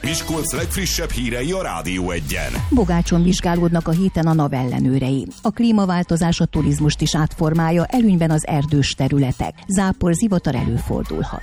Miskolc legfrissebb hírei a Rádió Egyen. Bogácson vizsgálódnak a héten a NAV ellenőrei. A klímaváltozás a turizmust is átformálja, előnyben az erdős területek. Zápor, zivatar előfordulhat.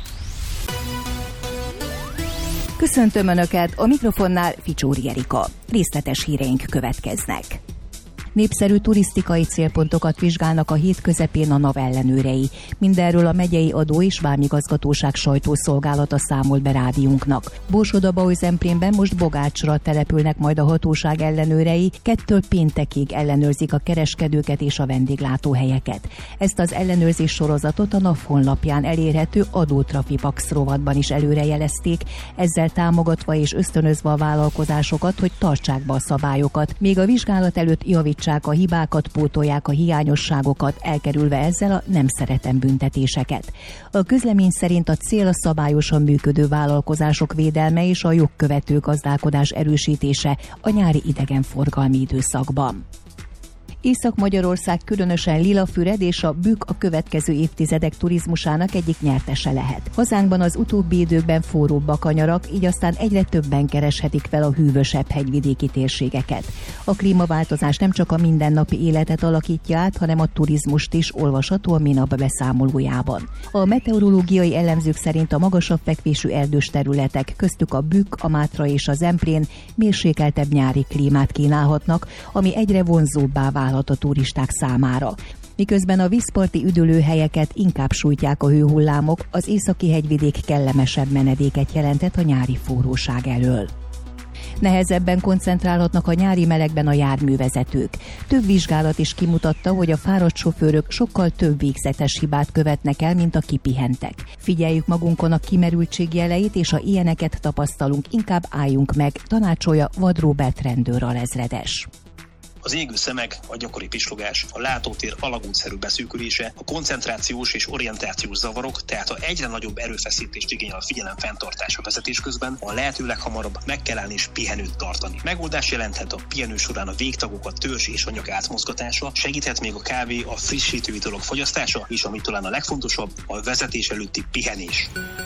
Köszöntöm Önöket, a mikrofonnál Ficsóri Erika. Részletes híreink következnek. Népszerű turisztikai célpontokat vizsgálnak a hét közepén a NAV ellenőrei. Mindenről a megyei adó- és vámigazgatóság sajtószolgálata számolt be rádiónknak. Borsod-Abaúj-Zemplénben most Bogácsra települnek majd a hatóság ellenőrei, 2 péntekig ellenőrzik a kereskedőket és a vendéglátóhelyeket. Ezt az ellenőrzés sorozatot a NAV honlapján elérhető adótrafipax rovatban is előrejelezték, ezzel támogatva és ösztönözve a vállalkozásokat, hogy tartsák be a szabályokat, még a vizsgálat előtt javítsák a hibákat, pótolják a hiányosságokat, elkerülve ezzel a nem szeretem büntetéseket. A közlemény szerint a cél a szabályosan működő vállalkozások védelme és a jogkövető gazdálkodás erősítése a nyári idegenforgalmi időszakban. Észak-Magyarország, különösen Lilafüred és a Bükk a következő évtizedek turizmusának egyik nyertese lehet. Hazánkban az utóbbi időkben forróbbak a nyarak, így aztán egyre többen kereshetik fel a hűvösebb hegyvidéki térségeket. A klímaváltozás nem csak a mindennapi életet alakítja át, hanem a turizmust is, olvasható a Minap beszámolójában. A meteorológiai elemzők szerint a magasabb fekvésű erdős területek, köztük a Bükk, a Mátra és a Zemplén mérsékeltebb nyári klímát kínálhatnak, ami egyre vonzóbbá válhat a turisták számára. Miközben a vízparti üdülőhelyeket inkább sújtják a hőhullámok, az északi hegyvidék kellemesebb menedéket jelentett a nyári forróság elől. Nehezebben koncentrálhatnak a nyári melegben a járművezetők. Több vizsgálat is kimutatta, hogy a fáradt sofőrök sokkal több végzetes hibát követnek el, mint a kipihentek. Figyeljük magunkon a kimerültség jeleit, és ha ilyeneket tapasztalunk, inkább álljunk meg, tanácsolja Vad Róbert rendőr alezredes. Az égő szemek, a gyakori pislogás, a látótér alagútszerű beszűkülése, a koncentrációs és orientációs zavarok, tehát ha egyre nagyobb erőfeszítést igényel a figyelem fenntartása vezetés közben, a lehető leghamarabb meg kell állni és pihenőt tartani. Megoldás jelenthet a pihenő során a végtagok, a törzs és anyag átmozgatása, segíthet még a kávé, a frissítő italok fogyasztása, és ami talán a legfontosabb, a vezetés előtti pihenés.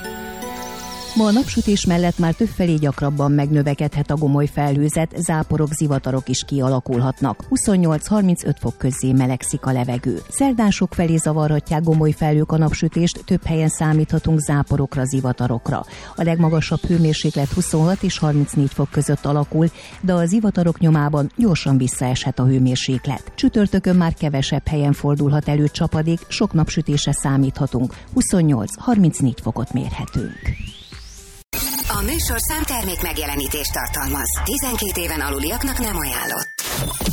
Ma a napsütés mellett már többfelé gyakrabban megnövekedhet a gomoly felhőzet, záporok, zivatarok is kialakulhatnak. 28-35 fok közzé melegszik a levegő. Szerdán sokfelé zavarhatják gomoly felhők a napsütést, több helyen számíthatunk záporokra, zivatarokra. A legmagasabb hőmérséklet 26 és 34 fok között alakul, de a zivatarok nyomában gyorsan visszaeshet a hőmérséklet. Csütörtökön már kevesebb helyen fordulhat elő csapadék, sok napsütésre számíthatunk. 28-34 fokot mérhetünk. A műsor számtermék megjelenítést tartalmaz. 12 éven aluliaknak nem ajánlott.